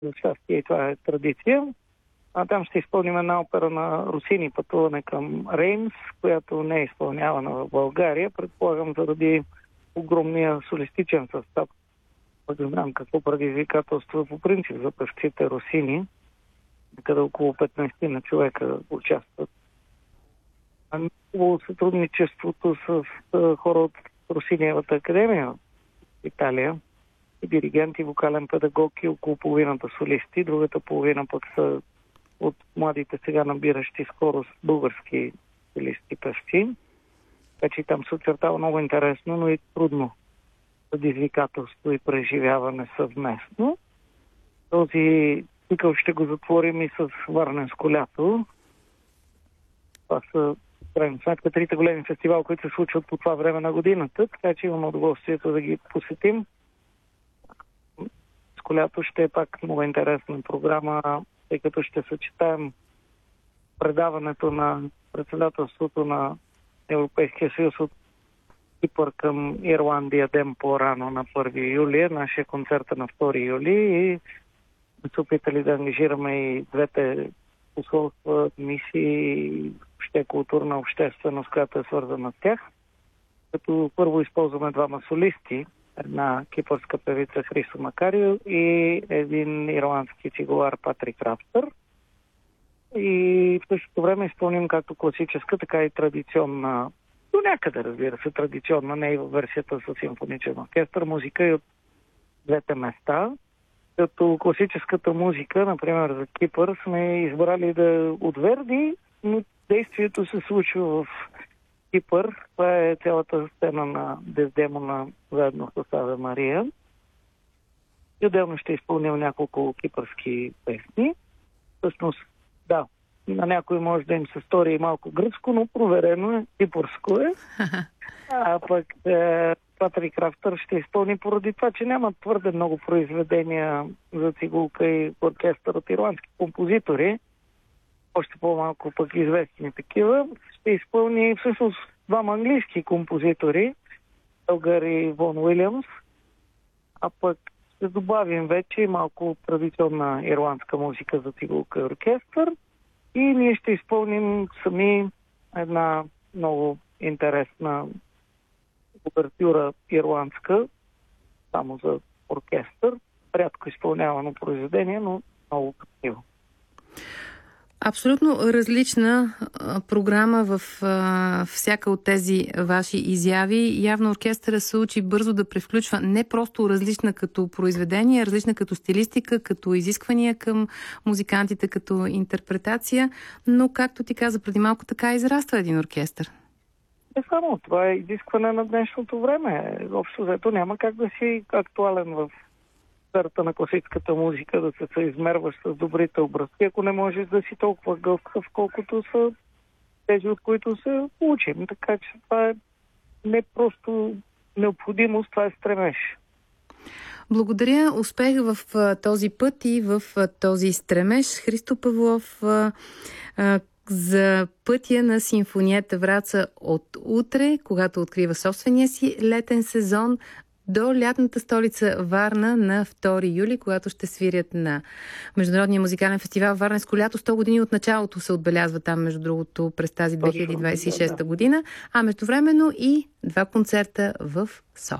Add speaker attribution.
Speaker 1: За щастие и това е традиция. Там ще изпълним една опера на Росини "Пътуване към Реймс", която не е изпълнявана в България. Предполагам, заради огромния солистичен състав. Не знам какво предизвикателство по принцип за певците Росини. Къде около 15 на човека участват. Хубаво сътрудничеството с хора от Росиниевата академия в Италия. И диригент, и вокален педагог, и около половината солисти. Другата половина пък са от младите сега набиращи скорост български солисти певци. Така че там се очертава много интересно, но и трудно предизвикателство и преживяване съвместно. Този цикъл ще го затворим и с Варненско лято. Това са, в крайна сметка, трите големи фестивали, които се случват по това време на годината, така че имаме удоволствието да ги посетим. Лято ще е пак много интересна програма, тъй като ще съчетаем предаването на председателството на Европейския съюз от Кипър към Ирландия ден по-рано на 1 юли, нашия концерт е на 2 юли и се опитали да ангажираме и двете посолства, мисии, въобще културна общественост, която е свързана с тях. Като първо използваме двама солисти, една кипърска певица Христо Макарио и един ирландски цигулар Патрик Рафтър. И в същото време изпълним както класическа, така и традиционна, до някъде, разбира се, традиционна, не и във версията с симфоничен оркестър, музика и от двете места. Като класическата музика, например за Кипър, сме избрали да от Верди, но действието се случва в Кипър. Това е цялата сцена на Дездемона заедно с Аве Мария. И отделно ще изпълним няколко кипърски песни. Всъщност, да, на някой може да им се стори малко гръцко, но проверено е, кипърско е. А пък Патрик Рафтър ще изпълни поради това, че няма твърде много произведения за цигулка и оркестър от ирландски композитори. Още по-малко пък известни такива. Ще изпълни всъщност двама английски композитори, Елгър и Вон Уилямс, а пък ще добавим вече малко традиционна ирландска музика за цигулка и оркестър и ние ще изпълним сами една много интересна увертюра ирландска, само за оркестър. Рядко изпълнявано произведение, но много красиво.
Speaker 2: Абсолютно различна програма в всяка от тези ваши изяви. Явно оркестъра се учи бързо да превключва не просто различна като произведение, различна като стилистика, като изисквания към музикантите, като интерпретация, но както ти каза преди малко, така израства един оркестър.
Speaker 1: Не само, това е изискване на днешното време. Общо взето няма как да си актуален в сферата на класическата музика, да се съизмерваш с добрите образци, ако не можеш да си толкова гъвкав, колкото са тези, от които се учим. Така че това е не просто необходимост, това е стремеж.
Speaker 2: Благодаря. Успех в този път и в този стремеж. Христо Павлов, за пътя на симфонията Враца от утре, когато открива собствения си летен сезон, до лятната столица Варна на 2 юли, когато ще свирят на Международния музикален фестивал Варненско лято. 100 години от началото се отбелязва там, между другото, през тази 2026 година, а междувременно и 2 концерта в София.